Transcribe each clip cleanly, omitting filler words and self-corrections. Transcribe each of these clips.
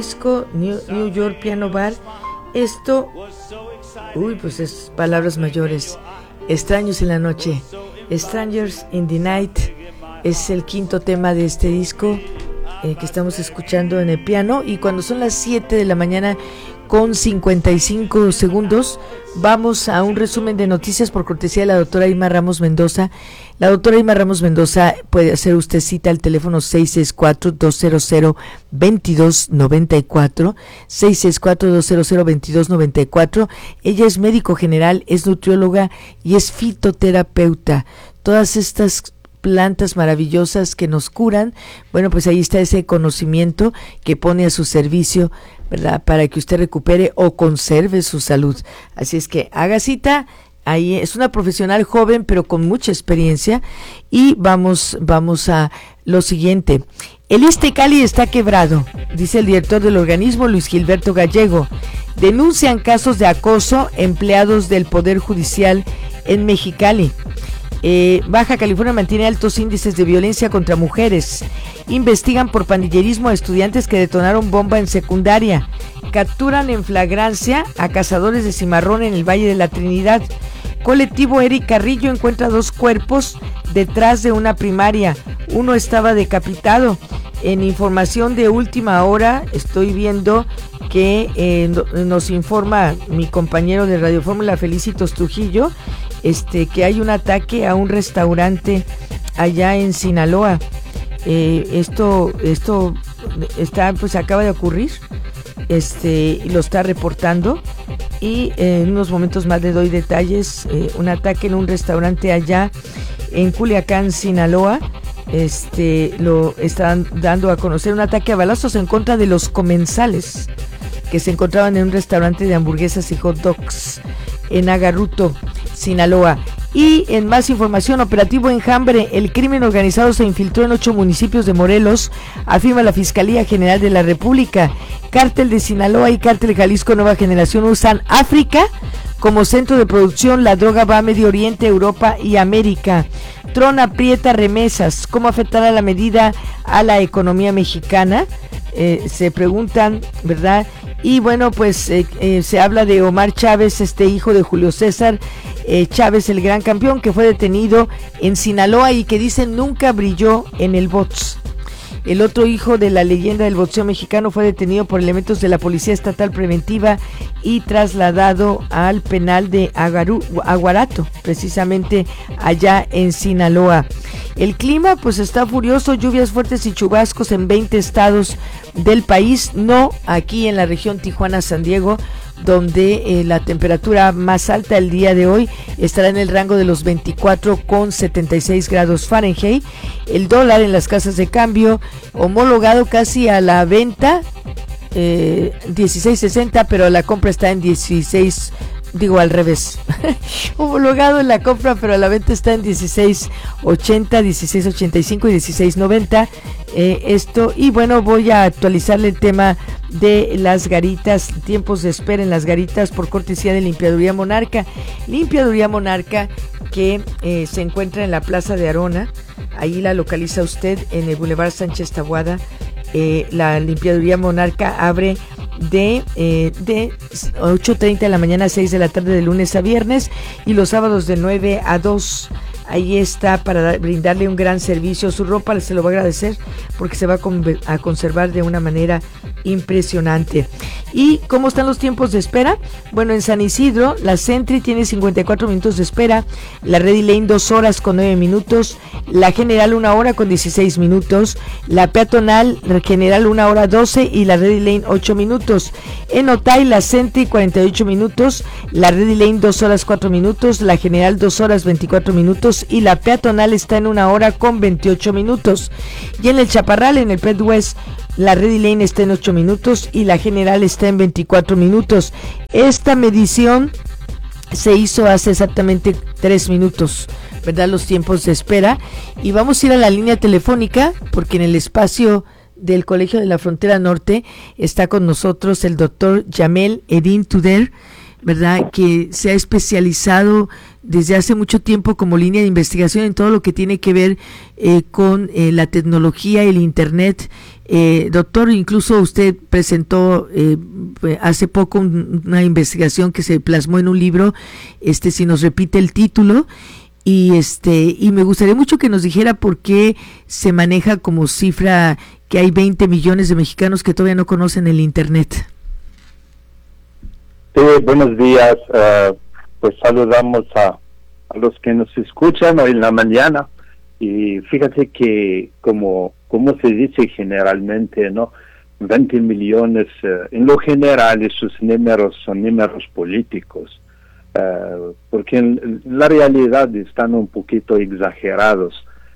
New York Piano Bar. Esto, pues es palabras mayores. Extraños en la noche, Strangers in the Night, es el quinto tema de este disco que estamos escuchando en el piano. Y cuando son las 7 de la mañana con 55 segundos, vamos a un resumen de noticias por cortesía de la doctora Irma Ramos Mendoza. La doctora Irma Ramos Mendoza, puede hacer usted cita al teléfono 664-200-2294, 664-200-2294. Ella es médico general, es nutrióloga y es fitoterapeuta. Todas estas plantas maravillosas que nos curan, bueno, pues ahí está ese conocimiento que pone a su servicio, ¿verdad?, para que usted recupere o conserve su salud. Así es que haga cita. Ahí es una profesional joven pero con mucha experiencia. Y vamos a lo siguiente. El ISSSTE-Cali está quebrado, dice el director del organismo, Luis Gilberto Gallego. Denuncian casos de acoso empleados del Poder Judicial en Mexicali. Baja California mantiene altos índices de violencia contra mujeres. Investigan por pandillerismo a estudiantes que detonaron bomba en secundaria. Capturan en flagrancia a cazadores de cimarrón en el Valle de la Trinidad. Colectivo Eric Carrillo encuentra 2 cuerpos detrás de una primaria. Uno estaba decapitado. En información de última hora estoy viendo que nos informa mi compañero de Radio Fórmula, Felicitos Trujillo, que hay un ataque a un restaurante allá en Sinaloa. Esto está, pues acaba de ocurrir. Lo está reportando y en unos momentos más le doy detalles. Un ataque en un restaurante allá en Culiacán, Sinaloa. Lo están dando a conocer, un ataque a balazos en contra de los comensales que se encontraban en un restaurante de hamburguesas y hot dogs en Agarruto, Sinaloa. Y en más información, operativo Enjambre, el crimen organizado se infiltró en 8 municipios de Morelos, afirma la Fiscalía General de la República. Cártel de Sinaloa y Cártel Jalisco Nueva Generación usan África como centro de producción. La droga va a Medio Oriente, Europa y América. Trump aprieta remesas. ¿Cómo afectará la medida a la economía mexicana? Se preguntan, ¿verdad? Y bueno, pues se habla de Omar Chávez, hijo de Julio César Chávez, el gran campeón, que fue detenido en Sinaloa y que dicen nunca brilló en el box. El otro hijo de la leyenda del boxeo mexicano fue detenido por elementos de la Policía Estatal Preventiva y trasladado al penal de Aguarato, precisamente allá en Sinaloa. El clima pues está furioso, lluvias fuertes y chubascos en 20 estados del país, no aquí en la región Tijuana-San Diego, donde la temperatura más alta el día de hoy estará en el rango de los 24,76 grados Fahrenheit. El dólar en las casas de cambio homologado casi a la venta 16.60, pero la compra está en 16, digo al revés, homologado en la compra, pero a la venta está en 16.80, 16.85 y 16.90. Y bueno, voy a actualizarle el tema de las garitas, tiempos de espera en las garitas por cortesía de Limpiaduría Monarca. Limpiaduría Monarca, que se encuentra en la Plaza de Arona. Ahí la localiza usted en el Boulevard Sánchez Taboada. La Limpiaduría Monarca abre de 8:30 de la mañana a 6 de la tarde de lunes a viernes y los sábados de 9 a 2. Ahí está para brindarle un gran servicio. Su ropa se lo va a agradecer porque se va a conservar de una manera impresionante. ¿Y cómo están los tiempos de espera? Bueno, en San Isidro, la Sentry tiene 54 minutos de espera, la Ready Lane 2 horas con 9 minutos, la General 1 hora con 16 minutos, la Peatonal General 1 hora 12 y la Ready Lane 8 minutos. En Otay, la Sentry 48 minutos, la Ready Lane 2 horas 4 minutos, la General 2 horas 24 minutos y la Peatonal está en 1 hora con 28 minutos. Y en el Chaparral, en el Pet West, la Ready Lane está en 8 minutos y la General está en 24 minutos. Esta medición se hizo hace exactamente 3 minutos, ¿verdad? Los tiempos de espera. Y vamos a ir a la línea telefónica porque en el espacio del Colegio de la Frontera Norte está con nosotros el doctor Yamel Edin Tuder, ¿verdad?, que se ha especializado desde hace mucho tiempo como línea de investigación en todo lo que tiene que ver con la tecnología, el internet Doctor, incluso usted presentó hace poco una investigación que se plasmó en un libro, si nos repite el título, y me gustaría mucho que nos dijera por qué se maneja como cifra que hay 20 millones de mexicanos que todavía no conocen el Internet. Sí, buenos días. Pues saludamos a los que nos escuchan hoy en la mañana. Y fíjate que como se dice generalmente, ¿no? 20 millones, en lo general esos números son números políticos, porque en la realidad están un poquito exagerados.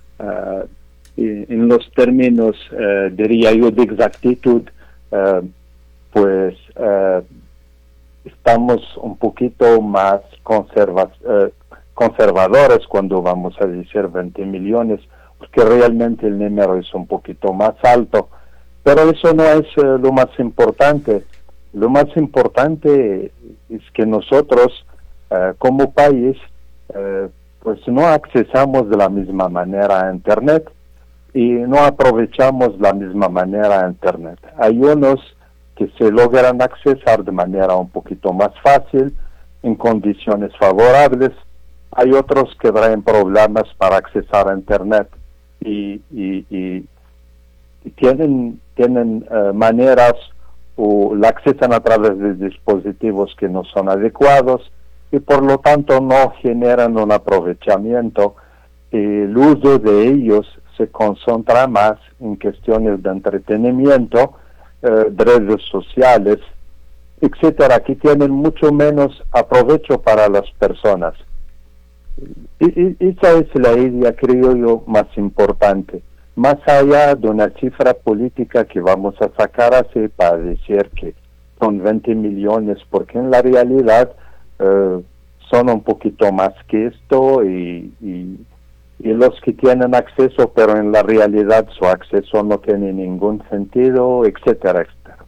En los términos, diría yo, de exactitud, pues estamos un poquito más conservadores cuando vamos a decir 20 millones, porque realmente el número es un poquito más alto, pero eso no es lo más importante. Lo más importante es que nosotros, como país, pues no accesamos de la misma manera a Internet y no aprovechamos la misma manera a Internet. Hay unos que se logran accesar de manera un poquito más fácil, en condiciones favorables. Hay otros que traen problemas para accesar a Internet y tienen maneras o la accesan a través de dispositivos que no son adecuados y por lo tanto no generan un aprovechamiento. El uso de ellos se concentra más en cuestiones de entretenimiento, redes sociales, etcétera, que tienen mucho menos aprovecho para las personas. Y esa es la idea, creo yo, más importante, más allá de una cifra política que vamos a sacar así para decir que son 20 millones, porque en la realidad son un poquito más que esto y los que tienen acceso, pero en la realidad su acceso no tiene ningún sentido, etcétera, etcétera.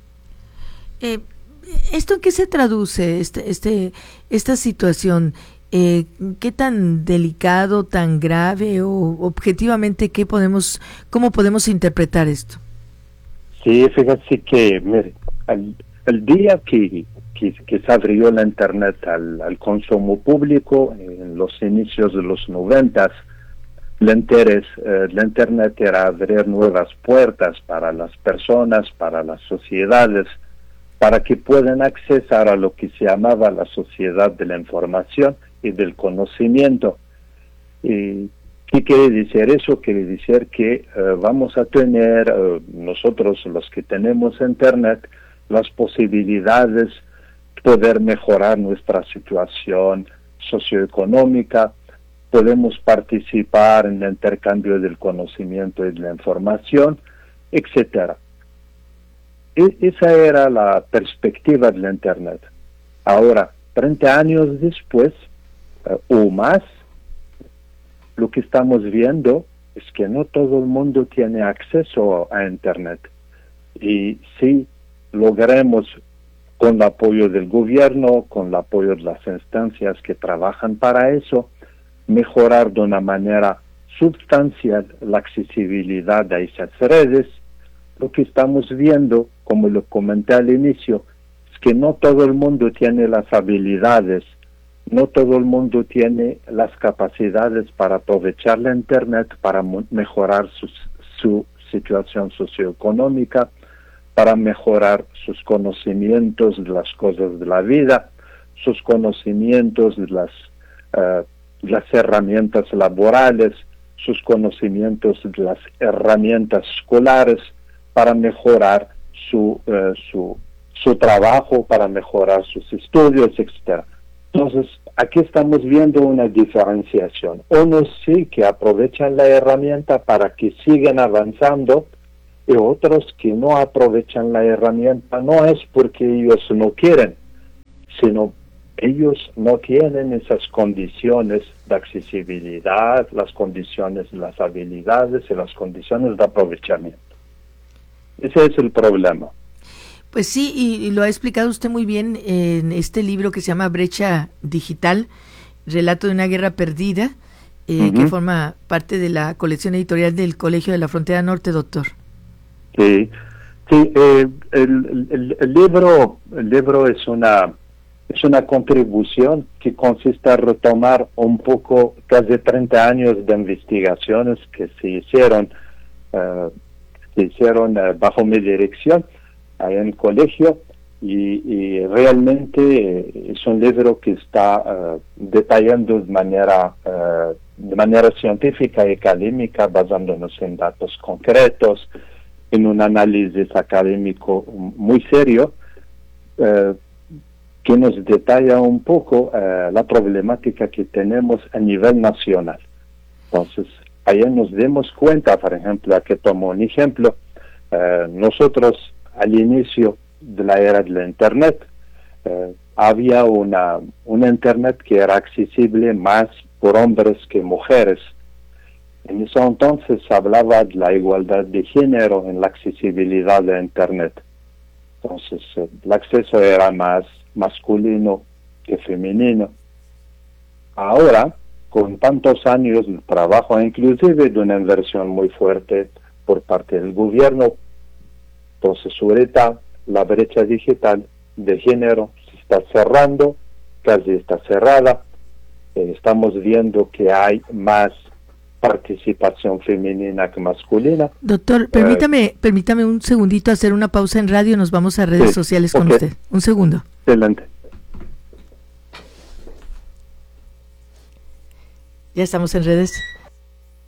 ¿Esto en qué se traduce, esta situación? ¿Qué tan delicado, tan grave o objetivamente cómo podemos interpretar esto? Sí, fíjate que mire, el día que se abrió la Internet al consumo público, en los inicios de los 90, la Internet era abrir nuevas puertas para las personas, para las sociedades, para que puedan accesar a lo que se llamaba la sociedad de la información y del conocimiento. ¿Qué quiere decir eso? Quiere decir que vamos a tener, nosotros los que tenemos Internet, las posibilidades de poder mejorar nuestra situación socioeconómica, podemos participar en el intercambio del conocimiento y de la información, etcétera. Esa era la perspectiva de la Internet. Ahora, 30 años después, o más, lo que estamos viendo es que no todo el mundo tiene acceso a Internet. Y si logremos, con el apoyo del gobierno, con el apoyo de las instancias que trabajan para eso, mejorar de una manera sustancial la accesibilidad a esas redes, lo que estamos viendo, como lo comenté al inicio, es que no todo el mundo tiene las habilidades, no todo el mundo tiene las capacidades para aprovechar la Internet, para mejorar su situación socioeconómica, para mejorar sus conocimientos de las cosas de la vida, sus conocimientos de las herramientas laborales, sus conocimientos de las herramientas escolares, para mejorar su trabajo, para mejorar sus estudios, etcétera. Entonces, aquí estamos viendo una diferenciación. Unos sí que aprovechan la herramienta para que sigan avanzando, y otros que no aprovechan la herramienta no es porque ellos no quieren, sino ellos no tienen esas condiciones de accesibilidad, las condiciones de las habilidades y las condiciones de aprovechamiento. Ese es el problema. Pues sí, y lo ha explicado usted muy bien en este libro que se llama Brecha Digital, Relato de una guerra perdida, que forma parte de la colección editorial del Colegio de la Frontera Norte, doctor. Sí, sí, el libro es una contribución que consiste en retomar un poco casi 30 años de investigaciones que se hicieron bajo mi dirección ahí en el colegio, y realmente es un libro que está detallando de manera científica y académica, basándonos en datos concretos, en un análisis académico muy serio, que nos detalla un poco la problemática que tenemos a nivel nacional. Entonces, ahí nos demos cuenta, por ejemplo, aquí tomo un ejemplo, nosotros al inicio de la era de la Internet, había una Internet que era accesible más por hombres que mujeres. En ese entonces se hablaba de la igualdad de género en la accesibilidad de Internet. Entonces, el acceso era más masculino que femenino. Ahora, con tantos años de trabajo, inclusive de una inversión muy fuerte por parte del gobierno, entonces ahorita la brecha digital de género se está cerrando, casi está cerrada. Estamos viendo que hay más participación femenina que masculina. Doctor, permítame un segundito hacer una pausa en radio, nos vamos a redes sociales con usted. Un segundo. Excelente. Ya estamos en redes.